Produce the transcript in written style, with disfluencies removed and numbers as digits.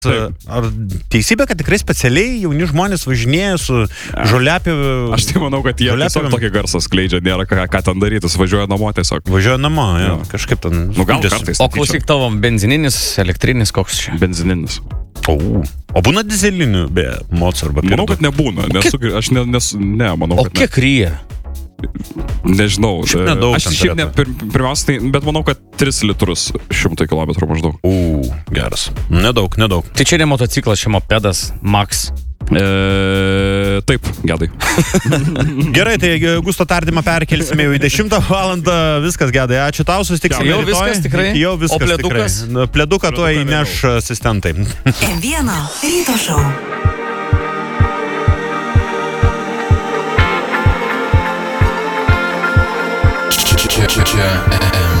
Ar teisybė, kad tikrai specialiai jauni žmonės važinėja su žoliapjoviu? Aš tai manau, kad jie tiesiog tokį garsą skleidžia, nėra ką ten daryti, važiuoja namo tiesiog. Važiuoja namo, jo, kažkaip ten. Nu, gal kartais. O klausyk tavo, benzininis, elektrinis, koks čia? Benzininis. O būna dizelinių, be moco arba pirdo? Manau, kad nebūna. Manau, o kiek ryja? Nežinau. Nedaug. Aš šiaip pirmiausia, tai, bet manau, kad 3 litrus 100 km maždaug. Geras. Nedaug. Tai čia ne motociklas, čia mopedas, Max. Taip, Gedai. Gerai, tai Gusto tardymą perkelsime jau į 10 valandą. Viskas, Gedai, ačiū tau, susitiksime jau rytoj. Viskas tikrai? Jau viskas o pledukas? Tikrai. Pleduką tuo įneš asistentai. M1 ryto šou.